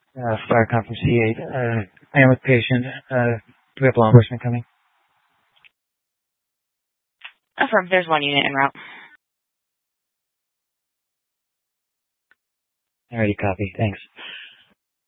Fire Conference C8. I am a patient. Do we have law enforcement coming? Affirm, there's one unit en route. Alrighty, copy. Thanks.